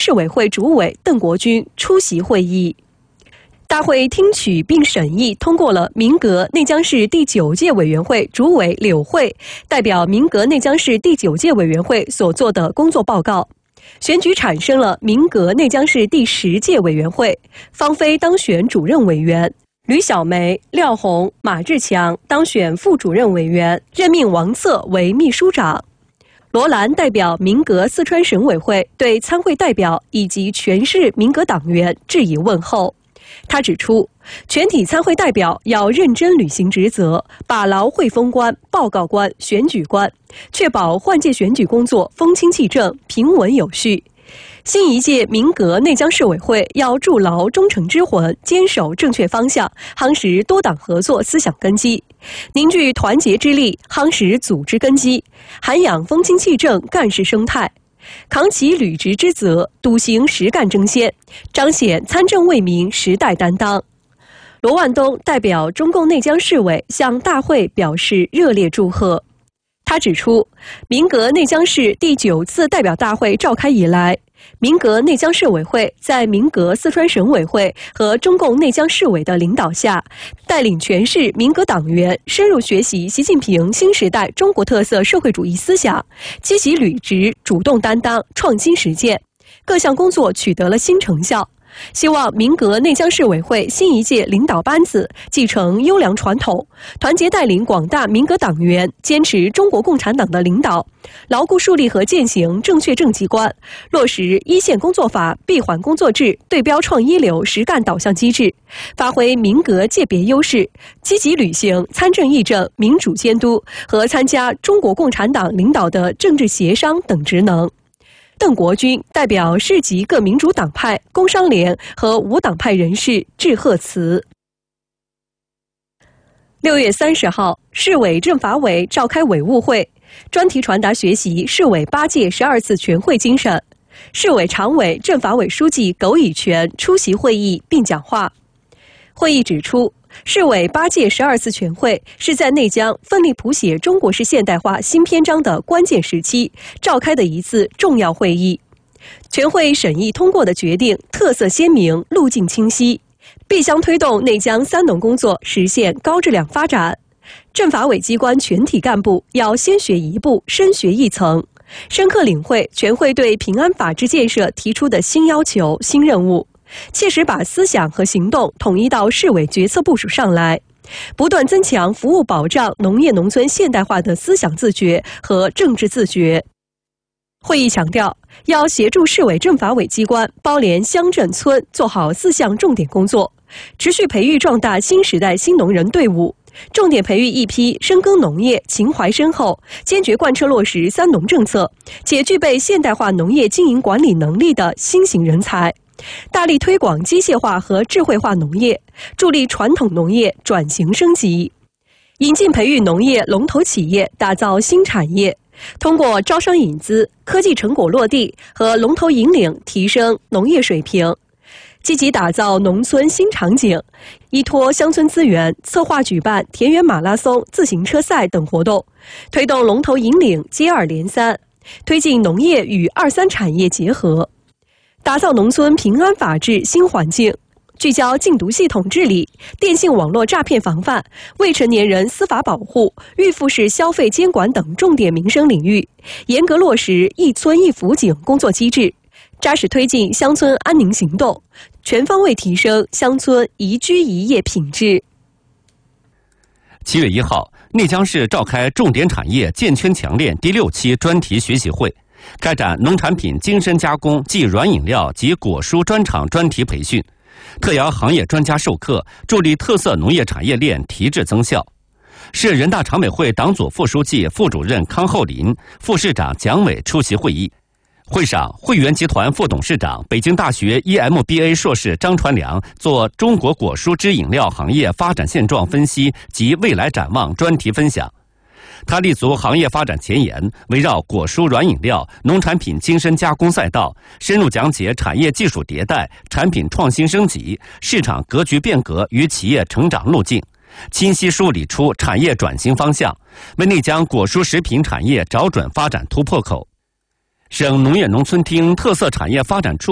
市委会主委邓国军出席会议。大会听取并审议通过了民革内江市第9届委员会主委柳慧代表民革内江市第9届委员会所做的工作报告，选举产生了民革内江市第10届委员会，方飞当选主任委员，吕小梅、廖红、马志强当选副主任委员，任命王策为秘书长。罗兰代表民革四川省委会对参会代表以及全市民革党员致以问候。他指出，全体参会代表要认真履行职责，把牢会封官、报告官、选举官，确保换届选举工作风清气正、平稳有序。新一届民革内江市委会要筑牢忠诚之魂，坚守正确方向，夯实多党合作思想根基，凝聚团结之力，夯实组织根基，涵养风清气正干事生态，扛起履职之责，笃行实干争先，彰显参政为民时代担当。罗万东代表中共内江市委向大会表示热烈祝贺。他指出，民革内江市第9次代表大会召开以来，民革内江市委会在民革四川省委会和中共内江市委的领导下，带领全市民革党员深入学习习近平新时代中国特色社会主义思想，积极履职，主动担当，创新实践，各项工作取得了新成效。希望民革内江市委会新一届领导班子继承优良传统，团结带领广大民革党员坚持中国共产党的领导，牢固树立和践行正确政绩观，落实一线工作法、闭环工作制、对标创一流实干导向机制，发挥民革界别优势，积极履行参政议政、民主监督和参加中国共产党领导的政治协商等职能。邓国军代表市级各民主党派、工商联和无党派人士致贺词。6月30号，市委政法委召开委务会，专题传达学习市委8届12次全会精神。市委常委、政法委书记苟以权出席会议并讲话。会议指出，市委8届12次全会是在内江奋力谱写中国式现代化新篇章的关键时期召开的一次重要会议。全会审议通过的决定特色鲜明，路径清晰，必将推动内江3农工作实现高质量发展。政法委机关全体干部要先学一步，深学一层，深刻领会全会对平安法治建设提出的新要求、新任务，切实把思想和行动统一到市委决策部署上来，不断增强服务保障农业农村现代化的思想自觉和政治自觉。会议强调，要协助市委政法委机关包连乡镇村做好4项重点工作，持续培育壮大新时代新农人队伍，重点培育一批深耕农业、情怀深厚、坚决贯彻落实3农政策且具备现代化农业经营管理能力的新型人才，大力推广机械化和智慧化农业，助力传统农业转型升级，引进培育农业龙头企业，打造新产业，通过招商引资、科技成果落地和龙头引领提升农业水平，积极打造农村新场景，依托乡村资源策划举办田园马拉松、自行车赛等活动，推动龙头引领接2连3，推进农业与2、3产业结合，打造农村平安法治新环境，聚焦禁毒系统治理、电信网络诈骗防范、未成年人司法保护、预付式消费监管等重点民生领域，严格落实一村一辅警工作机制，扎实推进乡村安宁行动，全方位提升乡村宜居宜业品质。 7月1号，内江市召开重点产业建圈强链第6期专题学习会，开展农产品精深加工暨软饮料及果蔬专场专题培训，特邀行业专家授课，助力特色农业产业链提质增效。市人大常委会党组副书记、副主任康厚林、副市长蒋伟出席会议。会上，汇源集团副董事长、北京大学 EMBA 硕士张传良做中国果蔬汁饮料行业发展现状分析及未来展望专题分享。他立足行业发展前沿，围绕果蔬软饮料、农产品精深加工赛道，深入讲解产业技术迭代、产品创新升级、市场格局变革与企业成长路径，清晰梳理出产业转型方向，为内江果蔬食品产业找准发展突破口。省农业农村厅特色产业发展处